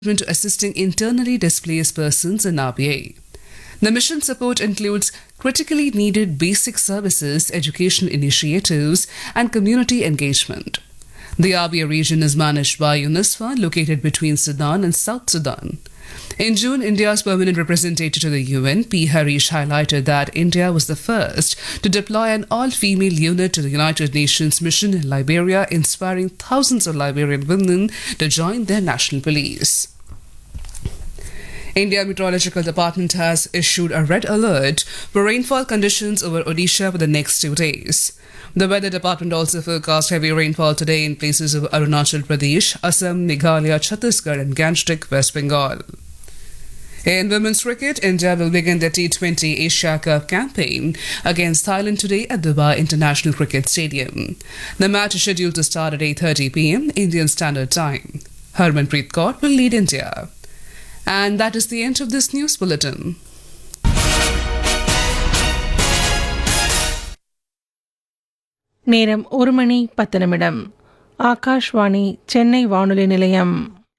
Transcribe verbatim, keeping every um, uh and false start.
to assisting internally displaced persons in R B A. The mission support includes critically needed basic services, education initiatives, and community engagement. The R B A region is managed by UNISWA, located between Sudan and South Sudan. In June, India's permanent representative to the U N, P. Harish, highlighted that India was the first to deploy an all-female unit to the United Nations mission in Liberia, inspiring thousands of Liberian women to join their national police. India Meteorological Department has issued a red alert for rainfall conditions over Odisha for the next two days. The weather department also forecast heavy rainfall today in places of Arunachal Pradesh, Assam, Meghalaya, Chhattisgarh and Gangetic, West Bengal. In women's cricket, India will begin the T twenty Asia Cup campaign against Thailand today at Dubai International Cricket Stadium. The match is scheduled to start at eight thirty p m Indian Standard Time. Harmanpreet Kaur will lead India. And that is the end of this news bulletin. நேரம் ஒரு மணி பத்து நிமிடம். ஆகாஷ்வாணி சென்னை வானொலி நிலையம்.